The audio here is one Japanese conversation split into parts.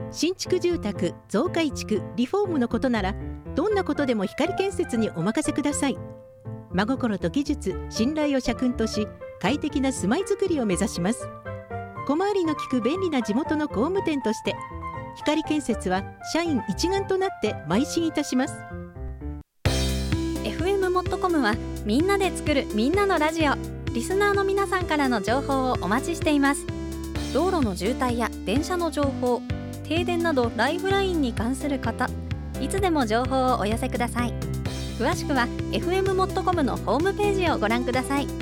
新築住宅、増改築、リフォームのことならどんなことでも光建設にお任せください。真心と技術、信頼を社訓とし、快適な住まいづくりを目指します。小回りの利く便利な地元の工務店として、光建設は社員一丸となって邁進いたします。 FM モットコムはみんなで作るみんなのラジオ。リスナーの皆さんからの情報をお待ちしています。道路の渋滞や電車の情報、停電などライフラインに関すること、いつでも情報をお寄せください。詳しくは FM モットコムのホームページをご覧ください。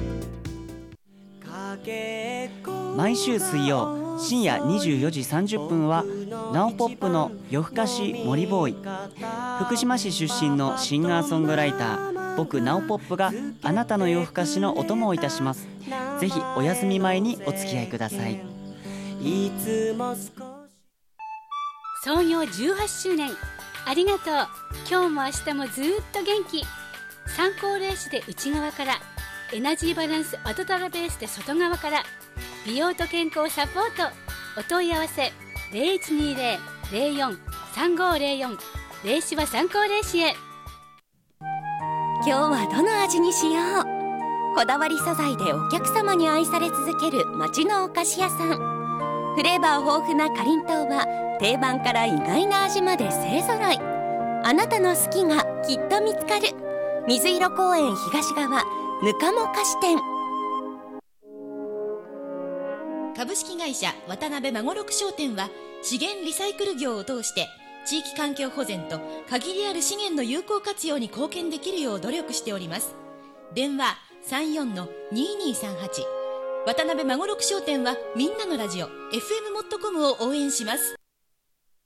毎週水曜深夜24時30分はナオポップの夜更かし森ボーイ。福島市出身のシンガーソングライター僕ナオポップがあなたの夜更かしのお供をいたします。ぜひお休み前にお付き合いください。 創業18周年ありがとう。今日も明日もずっと元気。参考レースで内側から、エナジーバランスアトタラベースで外側から、美容と健康サポート。お問い合わせ 0120-04-3504 レースは参考レースへ。 今日はどの味にしよう。こだわり素材でお客様に愛され続ける町のお菓子屋さん。フレーバー豊富なかりんとうは定番から意外な味まで勢ぞろい。あなたの好きがきっと見つかる。水色公園東側ぬかも菓子店。 株式会社渡辺孫六商店は資源リサイクル業を通して地域環境保全と限りある資源の有効活用に貢献できるよう努力しております。電話 34-2238。渡辺孫六商店はみんなのラジオ FM モットコムを応援します。